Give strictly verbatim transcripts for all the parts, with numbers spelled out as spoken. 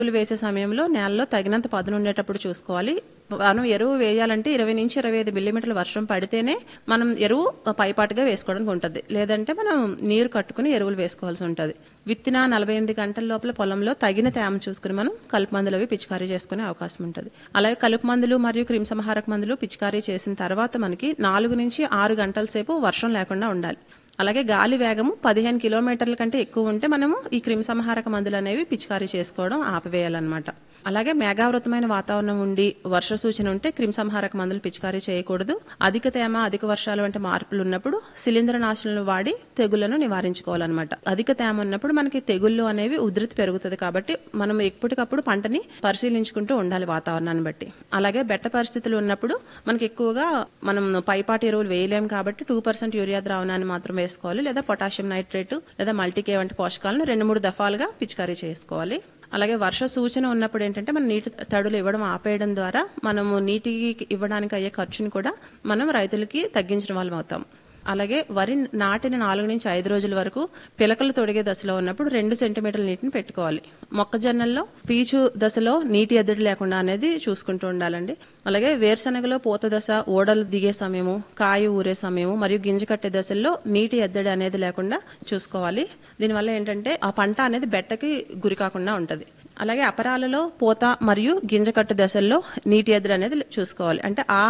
ఎరువులు వేసే సమయంలో నేలలో తగినంత పదును ఉండేటప్పుడు చూసుకోవాలి. మనం ఎరువు వేయాలంటే ఇరవై నుంచి ఇరవై ఐదు మిల్లీమీటర్ల వర్షం పడితేనే మనం ఎరువు పైపాటుగా వేసుకోవడానికి ఉంటుంది. లేదంటే మనం నీరు కట్టుకుని ఎరువులు వేసుకోవాల్సి ఉంటుంది. విత్తిన నలభై ఎనిమిది గంటల లోపల పొలంలో తగిన తేమ చూసుకుని మనం కలుపు మందులు అవి పిచికారీ చేసుకునే అవకాశం ఉంటుంది. అలాగే కలుపు మందులు మరియు క్రిమిసంహారక మందులు పిచికారీ చేసిన తర్వాత మనకి నాలుగు నుంచి ఆరు గంటల సేపు వర్షం లేకుండా ఉండాలి. అలాగే గాలి వేగము పదిహేను కిలోమీటర్ల కంటే ఎక్కువ ఉంటే మనము ఈ క్రిమిసంహారక మందులు అనేవి పిచికారీ చేసుకోవడం ఆపివేయాలన్నమాట. అలాగే మేఘావృతమైన వాతావరణం ఉండి వర్ష సూచన ఉంటే క్రిమిసంహారక మందులు పిచికారీ చేయకూడదు. అధిక తేమ, అధిక వర్షాలు వంటి మార్పులు ఉన్నప్పుడు శిలీంద్రనాశులను వాడి తెగుళ్లను నివారించుకోవాలన్నమాట. అధిక తేమ ఉన్నప్పుడు మనకి తెగుళ్లు అనేవి ఉధృతి పెరుగుతుంది. కాబట్టి మనం ఎప్పటికప్పుడు పంటని పరిశీలించుకుంటూ ఉండాలి వాతావరణాన్ని బట్టి. అలాగే బెట్ట పరిస్థితులు ఉన్నప్పుడు మనకి ఎక్కువగా మనం పైపాటి ఎరువులు వేయలేం కాబట్టి టూ పర్సెంట్ యూరియా ద్రావణాన్ని మాత్రం వేసుకోవాలి. లేదా పొటాషియం నైట్రేట్ లేదా మల్టీకే వంటి పోషకాలను రెండు మూడు దఫాలుగా పిచికారీ చేసుకోవాలి. అలాగే వర్ష సూచన ఉన్నప్పుడు ఏంటంటే మనం నీటి తడులు ఇవ్వడం ఆపేయడం ద్వారా మనము నీటికి ఇవ్వడానికి అయ్యే ఖర్చుని కూడా మనం రైతులకి తగ్గించడం వాళ్ళం అవుతాం. అలాగే వరి నాటిన నాలుగు నుంచి ఐదు రోజుల వరకు పిలకలు తొడిగే దశలో ఉన్నప్పుడు రెండు సెంటీమీటర్ల నీటిని పెట్టుకోవాలి. మొక్కజొన్నల్లో పీచు దశలో నీటి ఎద్దడి లేకుండా అనేది చూసుకుంటూ ఉండాలండి. అలాగే వేరుశనగలో పూత దశ, ఓడలు దిగే సమయము, కాయ ఊరే సమయము మరియు గింజ కట్టే దశల్లో నీటి ఎద్దడి అనేది లేకుండా చూసుకోవాలి. దీనివల్ల ఏంటంటే ఆ పంట అనేది బెట్టకి గురి కాకుండా ఉంటది. అలాగే అపరాలలో పూత మరియు గింజ కట్టు దశల్లో నీటి ఎద్దడి అనేది చూసుకోవాలి. అంటే ఆ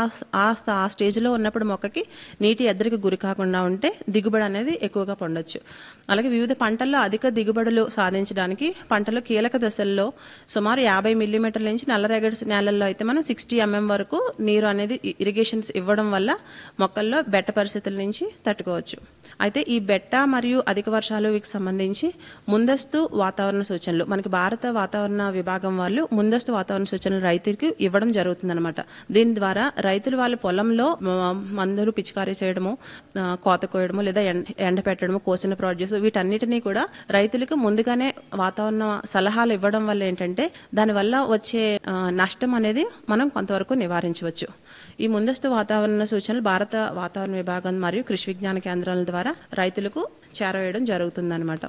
ఆ స్టేజ్ లో ఉన్నప్పుడు మొక్కకి నీటి ఎద్దడికి గురి కాకుండా ఉంటే దిగుబడి అనేది ఎక్కువగా పొందొచ్చు. అలాగే వివిధ పంటల్లో అధిక దిగుబడులు సాధించడానికి పంటలో కీలక దశల్లో సుమారు యాభై మిల్లీమీటర్ల నుంచి నల్లరేగడి నేలల్లో అయితే మనం సిక్స్టీ ఎంఎం వరకు నీరు అనేది ఇరిగేషన్స్ ఇవ్వడం వల్ల మొక్కల్లో బెట్ట పరిస్థితుల నుంచి తట్టుకోవచ్చు. అయితే ఈ బెట్ట మరియు అధిక వర్షాలు వీటికి సంబంధించి ముందస్తు వాతావరణ సూచనలు మనకి భారత వాతావరణ విభాగం వాళ్ళు ముందస్తు వాతావరణ సూచనలు రైతులకు ఇవ్వడం జరుగుతుందన్నమాట. దీని ద్వారా రైతులు వాళ్ళ పొలంలో మందులు పిచికారీ చేయడము, కోత కోయడము లేదా ఎండ పెట్టడము, కోసిన ప్రొడ్యూస్ వీటన్నిటినీ కూడా రైతులకు ముందుగానే వాతావరణ సలహాలు ఇవ్వడం వల్ల ఏంటంటే దానివల్ల వచ్చే నష్టం అనేది మనం కొంతవరకు నివారించవచ్చు. ఈ ముందస్తు వాతావరణ సూచనలు భారత వాతావరణ విభాగం మరియు కృషి విజ్ఞాన కేంద్రాల ద్వారా రైతులకు చేరవేయడం జరుగుతుందన్నమాట.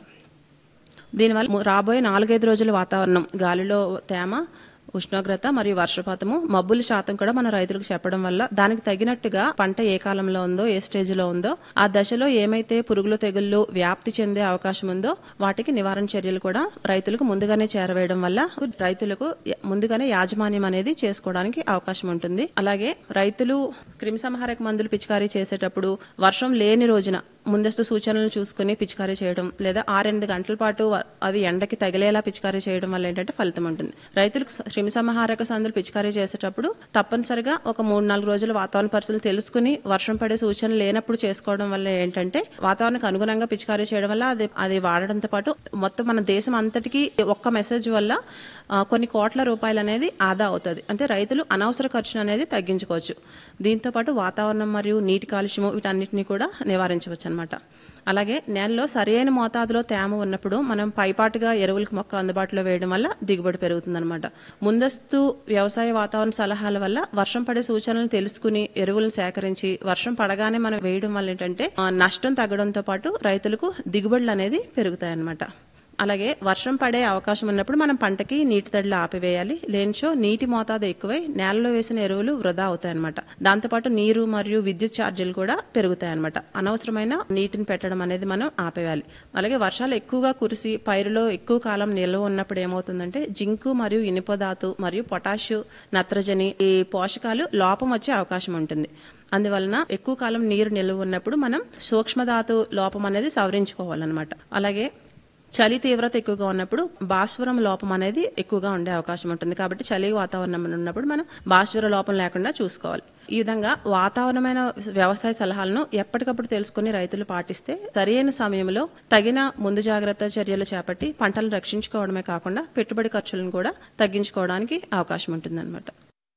దీనివల్ల రాబోయే నాలుగైదు రోజుల వాతావరణం గాలిలో తేమ, ఉష్ణోగ్రత మరియు వర్షపాతము, మబ్బుల శాతం కూడా మన రైతులకు చెప్పడం వల్ల దానికి తగినట్టుగా పంట ఏ కాలంలో ఉందో, ఏ స్టేజ్ లో ఉందో, ఆ దశలో ఏమైతే పురుగులు తెగుళ్లు వ్యాప్తి చెందే అవకాశం ఉందో వాటికి నివారణ చర్యలు కూడా రైతులకు ముందుగానే చేరవేయడం వల్ల రైతులకు ముందుగానే యాజమాన్యం అనేది చేసుకోవడానికి అవకాశం ఉంటుంది. అలాగే రైతులు క్రిమిసంహారక మందులు పిచికారీ చేసేటప్పుడు వర్షం లేని రోజున ముందస్తు సూచనలను చూసుకుని పిచికారీ చేయడం లేదా ఆరెనిమిది గంటల పాటు అవి ఎండకి తగిలేలా పిచికారీ చేయడం వల్ల ఏంటంటే ఫలితం ఉంటుంది. రైతులకు క్రిమిసంహారక సందులు పిచికారీ చేసేటప్పుడు తప్పనిసరిగా ఒక మూడు నాలుగు రోజుల వాతావరణ పరిస్థితులు తెలుసుకుని వర్షం పడే సూచనలు లేనప్పుడు చేసుకోవడం వల్ల ఏంటంటే వాతావరణానికి అనుగుణంగా పిచికారీ చేయడం వల్ల అది అది వాడడంతో పాటు మొత్తం మన దేశం అంతటికీ ఒక్క మెసేజ్ వల్ల కొన్ని కోట్ల రూపాయలు అనేది ఆదా అవుతుంది. అంటే రైతులు అనవసర ఖర్చును అనేది తగ్గించుకోవచ్చు. దీంతో పాటు వాతావరణం మరియు నీటి కాలుష్యము వీటన్నిటిని కూడా నివారించవచ్చు అనమాట. అలాగే నేలలో సరైన మోతాదులో తేమ ఉన్నప్పుడు మనం పైపాటుగా ఎరువులకు మొక్క అందుబాటులో వేయడం వల్ల దిగుబడి పెరుగుతుందన్నమాట. ముందస్తు వ్యవసాయ వాతావరణ సలహాల వల్ల వర్షం పడే సూచనలను తెలుసుకుని ఎరువులను సేకరించి వర్షం పడగానే మనం వేయడం వల్ల ఏంటంటే నష్టం తగ్గడంతో పాటు రైతులకు దిగుబడులు అనేది పెరుగుతాయన్నమాట. అలాగే వర్షం పడే అవకాశం ఉన్నప్పుడు మనం పంటకి నీటి తడులు ఆపివేయాలి. లేనిచో నీటి మోతాదు ఎక్కువై నేలలో వేసిన ఎరువులు వృధా అవుతాయన్నమాట. దాంతోపాటు నీరు మరియు విద్యుత్ ఛార్జీలు కూడా పెరుగుతాయన్నమాట. అనవసరమైన నీటిని పెట్టడం అనేది మనం ఆపేయాలి. అలాగే వర్షాలు ఎక్కువగా కురిసి పైరులో ఎక్కువ కాలం నిల్వ ఉన్నప్పుడు ఏమవుతుందంటే జింకు మరియు ఇనుపధాతు మరియు పొటాషియం, నత్రజని ఈ పోషకాలు లోపం వచ్చే అవకాశం ఉంటుంది. అందువలన ఎక్కువ కాలం నీరు నిల్వ ఉన్నప్పుడు మనం సూక్ష్మధాతు లోపం అనేది సవరించుకోవాలన్నమాట. అలాగే చలి తీవ్రత ఎక్కువగా ఉన్నప్పుడు భాస్వరం లోపం అనేది ఎక్కువగా ఉండే అవకాశం ఉంటుంది. కాబట్టి చలి వాతావరణం ఉన్నప్పుడు మనం భాస్వర లోపం లేకుండా చూసుకోవాలి. ఈ విధంగా వాతావరణమైన వ్యవసాయ సలహాలను ఎప్పటికప్పుడు తెలుసుకుని రైతులు పాటిస్తే సరైన సమయంలో తగిన ముందు జాగ్రత్త చర్యలు చేపట్టి పంటలను రక్షించుకోవడమే కాకుండా పెట్టుబడి ఖర్చులను కూడా తగ్గించుకోవడానికి అవకాశం ఉంటుందన్నమాట.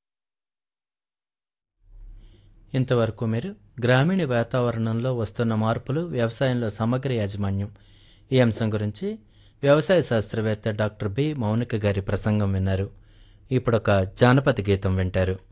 ఇంతవరకు మీరు గ్రామీణ వాతావరణంలో వస్తున్న మార్పులు, వ్యవసాయంలో సమగ్ర యాజమాన్యం ఈ అంశం గురించి వ్యవసాయ శాస్త్రవేత్త డాక్టర్ బి మౌనిక గారి ప్రసంగం విన్నారు. ఇప్పుడొక జానపద గీతం వింటారు.